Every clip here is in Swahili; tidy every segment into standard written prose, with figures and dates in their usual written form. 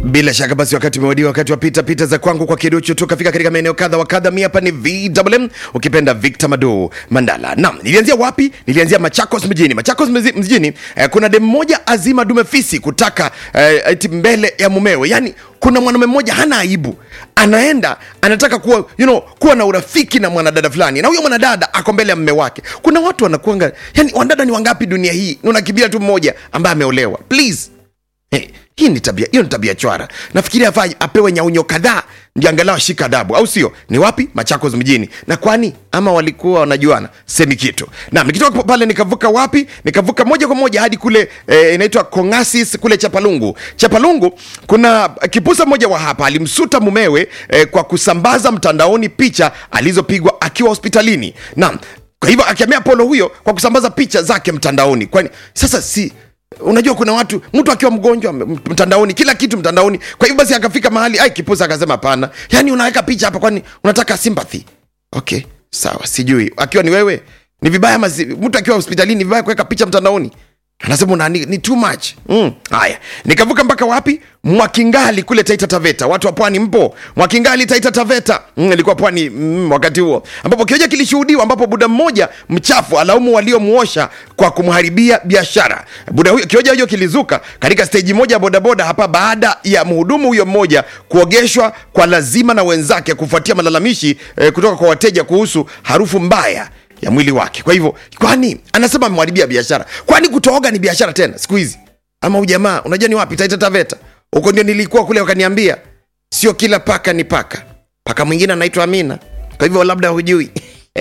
Bila shaka basi wakati umewadia, wakati wa pita za kwangu kwa kidocho tukafika katika maeneo kadha wa kadha. Mimi hapa ni VMM, ukipenda Victor Mado Mandala. Naam, nilianzia wapi? Nilianzia Machakos mjini. Machakos mjini kuna dem mmoja azima dume fisi kutaka eti mbele ya mumewe. Yani kuna mwanamume mmoja hana aibu, anaenda anataka kuwa kuwa na urafiki na mwanadada fulani, na huyo mwanadada ako mbele ya mume wake. Kuna watu wanakuanga, yani wanadada ni wangapi dunia hii? Unakimbia tu mmoja ambaye ameolewa. Please. Hiyo ni tabia chwara. Nafikiri afanye apewe nyaunyo kadhaa ndio angalau ashika adabu, au sio? Ni wapi? Machakos mjini. Na kwani ama walikuwa wanajuana? Semi kitu. Na nikitoka pale nikavuka wapi? Nikavuka moja kwa moja hadi kule inaitwa Kongasis kule Chapalungu. Kuna kipusa mmoja wa hapa alimsuta mumewe kwa kusambaza mtandaoni picha alizopigwa akiwa hospitalini. Naam. Kwa hivyo akiamea polo huyo kwa kusambaza picha zake mtandaoni. Kwani sasa unajua kuna watu, mtu akiwa mgonjwa mtandaoni, kila kitu mtandaoni. Kwa hivyo basi akafika mahali kipusa akasema hapana, yani unaweka picha hapa kwani unataka sympathy? Okay, sawa, sijui akiwa ni wewe ni vibaya, mtu akiwa hospitalini ni vibaya kuweka picha mtandaoni. Anasema ni too much. Haya, nikavuka mpaka wapi? Mwakingali kule Taita Taveta. Watu wa pwani mpo? Mwakingali Taita Taveta. Nilikuwa pwani wakati huo ambapo kioja kilishuhudiwa, ambapo buda mmoja mchafu alaumu waliomuosha kwa kumharibia biashara. Buda huyo, kioja hiyo kilizuka katika stage moja ya bodaboda hapa baada ya mhudumu huyo mmoja kuogeshwa kwa lazima na wenzake kufuatia malalamishi kutoka kwa wateja kuhusu harufu mbaya ya mwili wake. Kwa hivyo, kwani anasema amemharibia biashara. Kwani kutooga ni biashara tena siku hizi? Ama ujamaa, unajua ni wapi? Taita Taveta. Huko ndio nilikuwa kule, wakaniambia sio kila paka ni paka. Paka mwingine anaitwa Amina. Kwa hivyo labda hujui.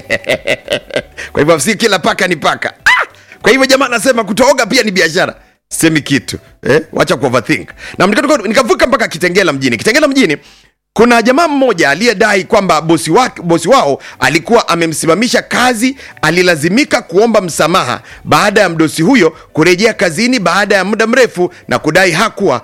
Kwa hivyo si kila paka ni paka. Kwa hivyo jamaa anasema kutooga pia ni biashara. Semi kitu. Wacha ku overthink. Na nikavuka mpaka Kitengela mjini. Kuna jamaa mmoja aliyedai kwamba bosi wao alikuwa amemsimamisha kazi. Alilazimika kuomba msamaha baada ya mdosi huyo kurejea kazini baada ya muda mrefu na kudai hakuwa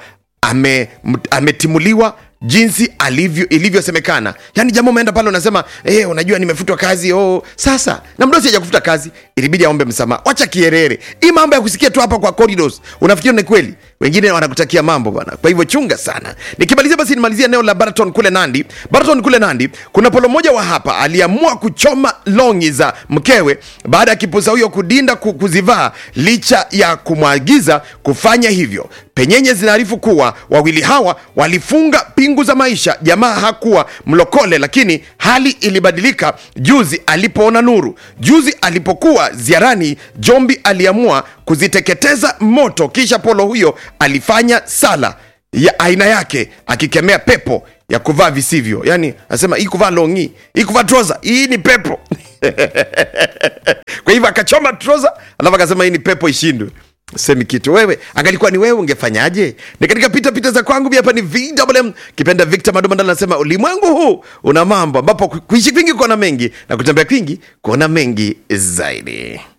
ametimuliwa jinsi ilivyosemekana. Yani jamaa umeenda pale unasema unajua nimefutwa kazi. Sasa na mdosi hajakufuta kazi, ilibidi aombe msamaha. Wacha kierere. Hii mambo ya kusikia tu hapa kwa corridors unafikiri ni kweli? Wengine wanakutakia mambo bwana. Kwa hivyo chunga sana. Nikimalizia basi nimalizia eneo la Baraton kule Nandi. Kuna polo moja wa hapa aliamua kuchoma longi za mkewe baada ya kipusa huyo kudinda kuzivaa licha ya kumwagiza kufanya hivyo. Penyenye zinaarifu kuwa wawili hawa walifunga pingu za maisha. Jamaa hakuwa mlokole, lakini hali ilibadilika juzi alipoona nuru. Juzi alipokuwa ziarani Jombi aliamua kuziteketeza moto, kisha polo huyo alifanya sala ya aina yake akikemea pepo ya kuvaa visivyo. Yani anasema hii kuvaa longi, hii kuvaa trouser, hii ni pepo. Kwa hivyo akachoma trouser, alafu akasema hii ni pepo ishindwe. Semi kitu. Wewe angalikuwa ni wewe ungefanyaje? Ni katika pita za kwangu. Hapa ni VMM, kipenda Victor Mado Mandala. Anasema ulimwengu huu una mambo ambapo kuishi kwingi kuona mengi na kutembea kwingi kuona mengi zaidi.